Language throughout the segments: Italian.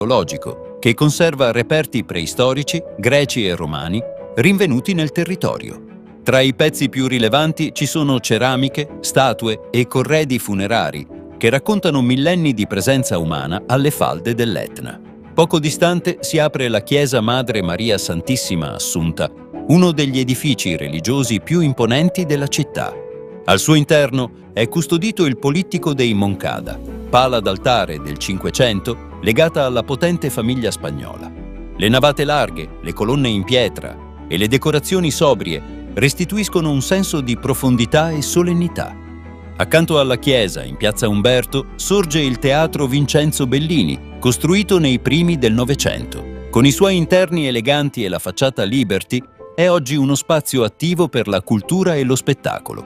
archeologico che conserva reperti preistorici, greci e romani, rinvenuti nel territorio. Tra i pezzi più rilevanti ci sono ceramiche, statue e corredi funerari che raccontano millenni di presenza umana alle falde dell'Etna. Poco distante si apre la chiesa Madre Maria Santissima Assunta, uno degli edifici religiosi più imponenti della città. Al suo interno è custodito il Polittico dei Moncada, pala d'altare del Cinquecento legata alla potente famiglia spagnola. Le navate larghe, le colonne in pietra e le decorazioni sobrie restituiscono un senso di profondità e solennità. Accanto alla chiesa, in piazza Umberto, sorge il Teatro Vincenzo Bellini, costruito nei primi del Novecento. Con i suoi interni eleganti e la facciata Liberty, è oggi uno spazio attivo per la cultura e lo spettacolo.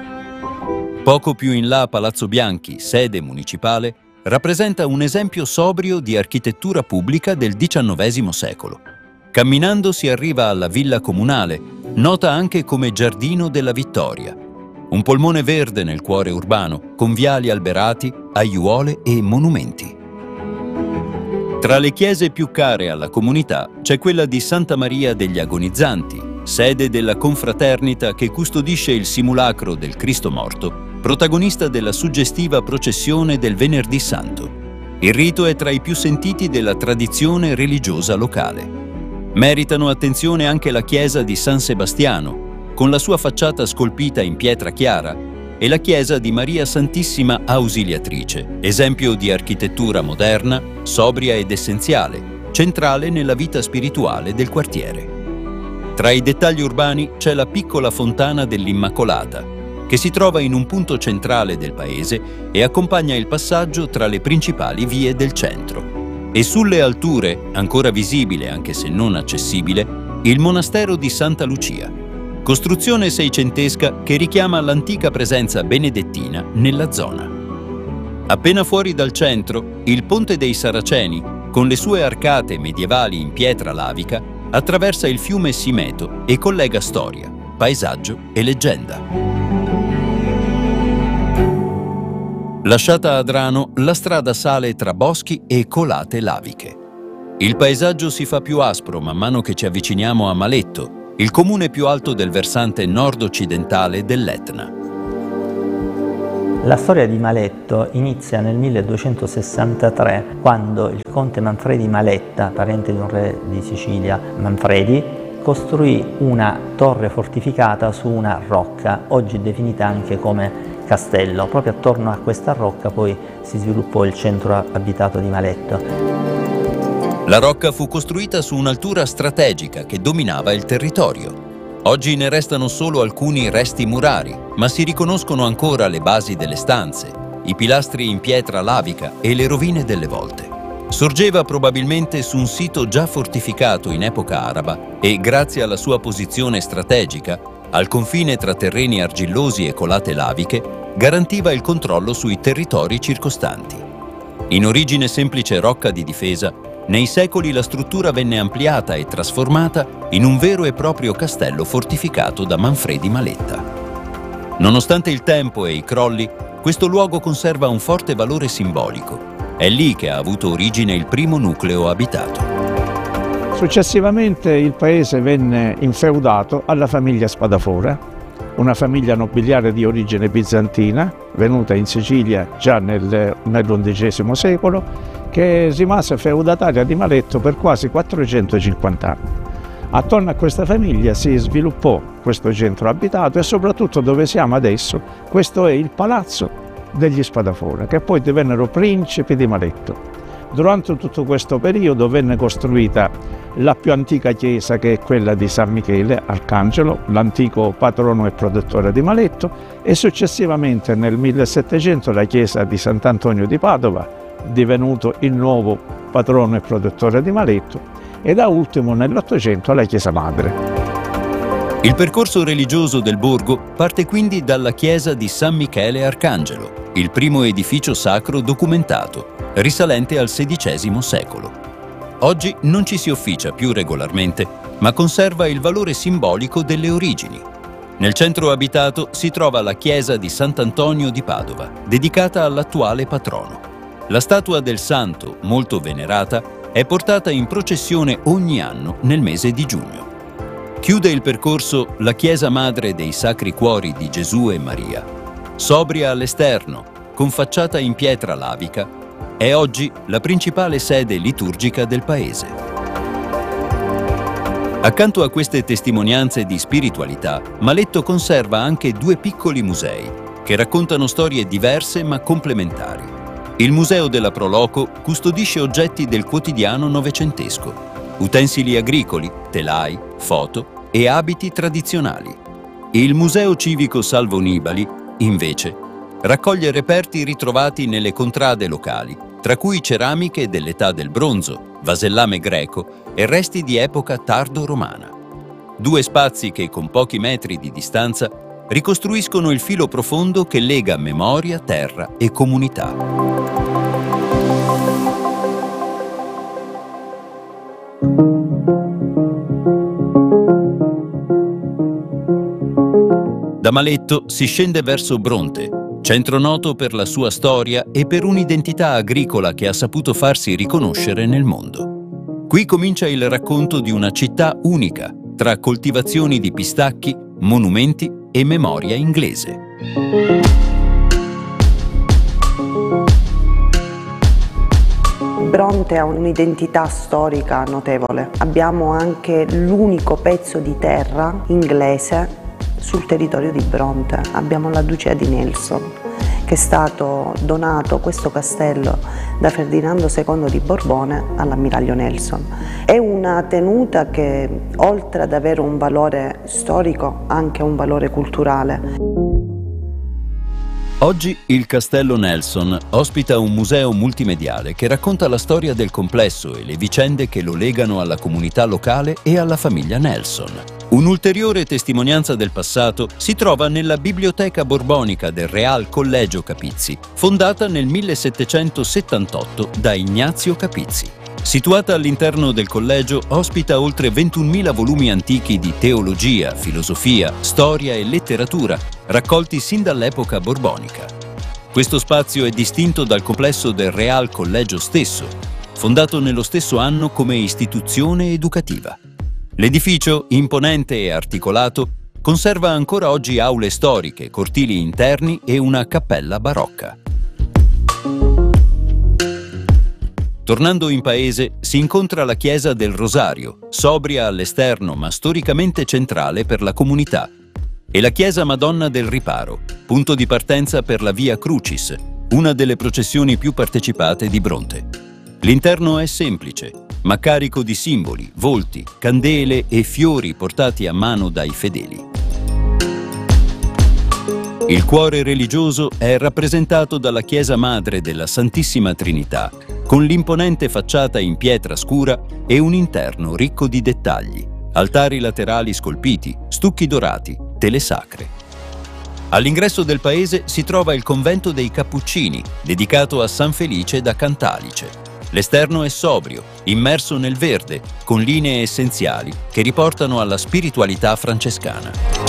Poco più in là Palazzo Bianchi, sede municipale, rappresenta un esempio sobrio di architettura pubblica del XIX secolo. Camminando si arriva alla Villa Comunale, nota anche come Giardino della Vittoria. Un polmone verde nel cuore urbano, con viali alberati, aiuole e monumenti. Tra le chiese più care alla comunità c'è quella di Santa Maria degli Agonizzanti, sede della confraternita che custodisce il simulacro del Cristo morto, protagonista della suggestiva processione del Venerdì Santo. Il rito è tra i più sentiti della tradizione religiosa locale. Meritano attenzione anche la chiesa di San Sebastiano, con la sua facciata scolpita in pietra chiara, e la chiesa di Maria Santissima Ausiliatrice, esempio di architettura moderna, sobria ed essenziale, centrale nella vita spirituale del quartiere. Tra i dettagli urbani c'è la piccola fontana dell'Immacolata, che si trova in un punto centrale del paese e accompagna il passaggio tra le principali vie del centro. E sulle alture, ancora visibile anche se non accessibile, il monastero di Santa Lucia, costruzione seicentesca che richiama l'antica presenza benedettina nella zona. Appena fuori dal centro, il Ponte dei Saraceni, con le sue arcate medievali in pietra lavica, attraversa il fiume Simeto e collega storia, paesaggio e leggenda. Lasciata a Adrano, la strada sale tra boschi e colate laviche. Il paesaggio si fa più aspro man mano che ci avviciniamo a Maletto, il comune più alto del versante nord-occidentale dell'Etna. La storia di Maletto inizia nel 1263, quando il conte Manfredi Maletta, parente di un re di Sicilia, Manfredi, costruì una torre fortificata su una rocca, oggi definita anche come castello. Proprio attorno a questa rocca poi si sviluppò il centro abitato di Maletto. La rocca fu costruita su un'altura strategica che dominava il territorio. Oggi ne restano solo alcuni resti murari, ma si riconoscono ancora le basi delle stanze, i pilastri in pietra lavica e le rovine delle volte. Sorgeva probabilmente su un sito già fortificato in epoca araba e, grazie alla sua posizione strategica, al confine tra terreni argillosi e colate laviche, garantiva il controllo sui territori circostanti. In origine semplice rocca di difesa, nei secoli la struttura venne ampliata e trasformata in un vero e proprio castello fortificato da Manfredi Maletta. Nonostante il tempo e i crolli, questo luogo conserva un forte valore simbolico. È lì che ha avuto origine il primo nucleo abitato. Successivamente il paese venne infeudato alla famiglia Spadafora, una famiglia nobiliare di origine bizantina, venuta in Sicilia già nell'XI secolo, che rimase feudataria di Maletto per quasi 450 anni. Attorno a questa famiglia si sviluppò questo centro abitato e soprattutto dove siamo adesso, questo è il Palazzo degli Spadafora, che poi divennero principi di Maletto. Durante tutto questo periodo venne costruita la più antica chiesa, che è quella di San Michele Arcangelo, l'antico patrono e protettore di Maletto, e successivamente nel 1700 la chiesa di Sant'Antonio di Padova, divenuto il nuovo patrono e protettore di Maletto, e da ultimo nell'Ottocento la chiesa madre. Il percorso religioso del borgo parte quindi dalla chiesa di San Michele Arcangelo, il primo edificio sacro documentato, risalente al XVI secolo. Oggi non ci si officia più regolarmente, ma conserva il valore simbolico delle origini. Nel centro abitato si trova la chiesa di Sant'Antonio di Padova, dedicata all'attuale patrono. La statua del santo, molto venerata, è portata in processione ogni anno nel mese di giugno. Chiude il percorso la chiesa madre dei Sacri Cuori di Gesù e Maria. Sobria all'esterno, con facciata in pietra lavica, è oggi la principale sede liturgica del paese. Accanto a queste testimonianze di spiritualità, Maletto conserva anche 2 piccoli musei che raccontano storie diverse ma complementari. Il Museo della Pro Loco custodisce oggetti del quotidiano novecentesco, utensili agricoli, telai, foto e abiti tradizionali. Il Museo Civico Salvo Nibali, invece, raccoglie reperti ritrovati nelle contrade locali, tra cui ceramiche dell'età del bronzo, vasellame greco e resti di epoca tardo-romana. 2 spazi che, con pochi metri di distanza, ricostruiscono il filo profondo che lega memoria, terra e comunità. Da Maletto si scende verso Bronte, centro noto per la sua storia e per un'identità agricola che ha saputo farsi riconoscere nel mondo. Qui comincia il racconto di una città unica, tra coltivazioni di pistacchi, monumenti e memoria inglese. Bronte ha un'identità storica notevole. Abbiamo anche l'unico pezzo di terra inglese sul territorio di Bronte. Abbiamo la Ducea di Nelson, che è stato donato, questo castello, da Ferdinando II di Borbone all'ammiraglio Nelson. È una tenuta che, oltre ad avere un valore storico, ha anche un valore culturale. Oggi il Castello Nelson ospita un museo multimediale che racconta la storia del complesso e le vicende che lo legano alla comunità locale e alla famiglia Nelson. Un'ulteriore testimonianza del passato si trova nella Biblioteca Borbonica del Real Collegio Capizzi, fondata nel 1778 da Ignazio Capizzi. Situata all'interno del collegio, ospita oltre 21.000 volumi antichi di teologia, filosofia, storia e letteratura, raccolti sin dall'epoca borbonica. Questo spazio è distinto dal complesso del Real Collegio stesso, fondato nello stesso anno come istituzione educativa. L'edificio, imponente e articolato, conserva ancora oggi aule storiche, cortili interni e una cappella barocca. Tornando in paese, si incontra la chiesa del Rosario, sobria all'esterno ma storicamente centrale per la comunità, e la chiesa Madonna del Riparo, punto di partenza per la Via Crucis, una delle processioni più partecipate di Bronte. L'interno è semplice, ma carico di simboli, volti, candele e fiori portati a mano dai fedeli. Il cuore religioso è rappresentato dalla chiesa madre della Santissima Trinità, con l'imponente facciata in pietra scura e un interno ricco di dettagli, altari laterali scolpiti, stucchi dorati, tele sacre. All'ingresso del paese si trova il convento dei Cappuccini, dedicato a San Felice da Cantalice. L'esterno è sobrio, immerso nel verde, con linee essenziali che riportano alla spiritualità francescana.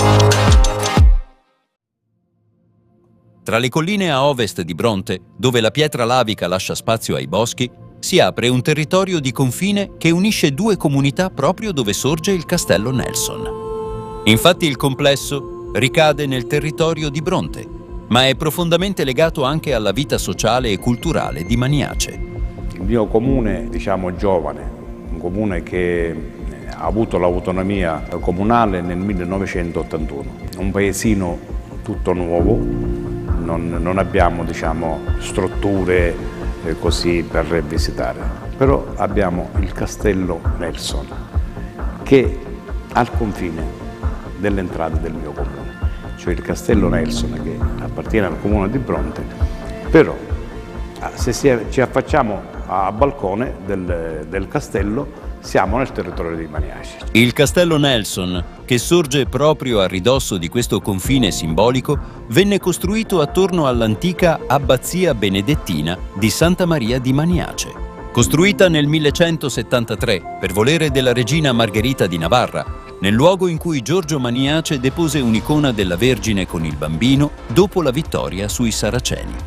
Tra le colline a ovest di Bronte, dove la pietra lavica lascia spazio ai boschi, si apre un territorio di confine che unisce 2 comunità proprio dove sorge il Castello Nelson. Infatti il complesso ricade nel territorio di Bronte, ma è profondamente legato anche alla vita sociale e culturale di Maniace. Il mio comune, giovane, un comune che ha avuto l'autonomia comunale nel 1981, un paesino tutto nuovo, non abbiamo strutture così per visitare, però abbiamo il Castello Nelson che è al confine dell'entrata del mio comune, cioè il Castello Nelson che appartiene al comune di Bronte, però se ci affacciamo a balcone del castello siamo nel territorio di Maniace. Il Castello Nelson, che sorge proprio a ridosso di questo confine simbolico, venne costruito attorno all'antica abbazia benedettina di Santa Maria di Maniace. Costruita nel 1173 per volere della regina Margherita di Navarra, nel luogo in cui Giorgio Maniace depose un'icona della Vergine con il bambino dopo la vittoria sui Saraceni.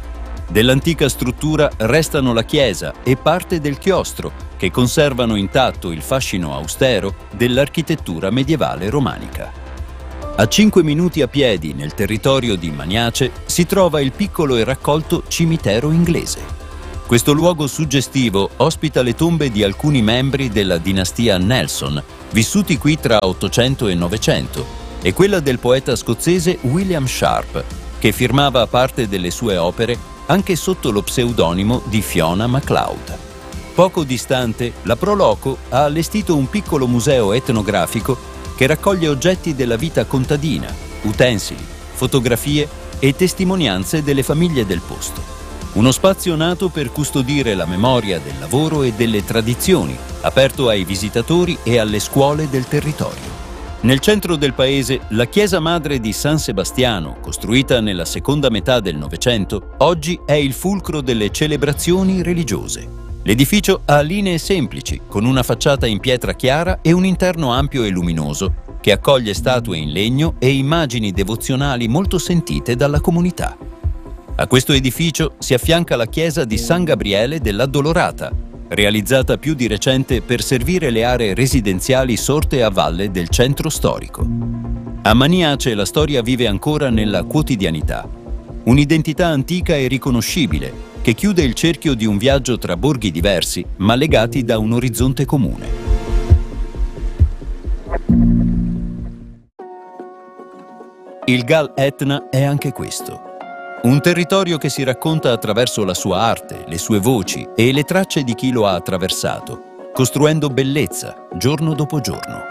Dell'antica struttura restano la chiesa e parte del chiostro, che conservano intatto il fascino austero dell'architettura medievale romanica. A 5 minuti a piedi nel territorio di Maniace si trova il piccolo e raccolto cimitero inglese. Questo luogo suggestivo ospita le tombe di alcuni membri della dinastia Nelson, vissuti qui tra 800 e 900, e quella del poeta scozzese William Sharp, che firmava parte delle sue opere anche sotto lo pseudonimo di Fiona MacLeod. Poco distante, la Pro Loco ha allestito un piccolo museo etnografico che raccoglie oggetti della vita contadina, utensili, fotografie e testimonianze delle famiglie del posto. Uno spazio nato per custodire la memoria del lavoro e delle tradizioni, aperto ai visitatori e alle scuole del territorio. Nel centro del paese, la chiesa madre di San Sebastiano, costruita nella seconda metà del Novecento, oggi è il fulcro delle celebrazioni religiose. L'edificio ha linee semplici, con una facciata in pietra chiara e un interno ampio e luminoso, che accoglie statue in legno e immagini devozionali molto sentite dalla comunità. A questo edificio si affianca la chiesa di San Gabriele dell'Addolorata, realizzata più di recente per servire le aree residenziali sorte a valle del centro storico. A Maniace la storia vive ancora nella quotidianità. Un'identità antica e riconoscibile che chiude il cerchio di un viaggio tra borghi diversi, ma legati da un orizzonte comune. Il Gal Etna è anche questo. Un territorio che si racconta attraverso la sua arte, le sue voci e le tracce di chi lo ha attraversato, costruendo bellezza giorno dopo giorno.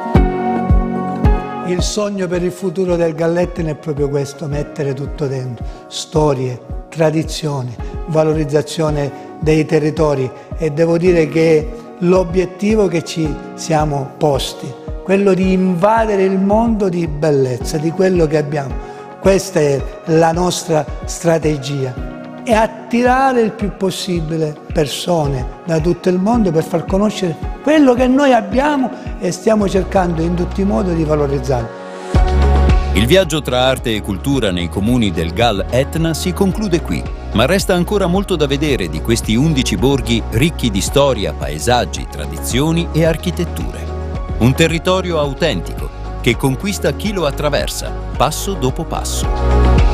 Il sogno per il futuro del Gallettina è proprio questo, mettere tutto dentro, storie, tradizioni, valorizzazione dei territori, e devo dire che l'obiettivo che ci siamo posti, quello di invadere il mondo di bellezza, di quello che abbiamo. Questa è la nostra strategia, e attirare il più possibile persone da tutto il mondo per far conoscere quello che noi abbiamo e stiamo cercando in tutti i modi di valorizzare. Il viaggio tra arte e cultura nei comuni del Gal Etna si conclude qui, ma resta ancora molto da vedere di questi 11 borghi ricchi di storia, paesaggi, tradizioni e architetture. Un territorio autentico che conquista chi lo attraversa, passo dopo passo.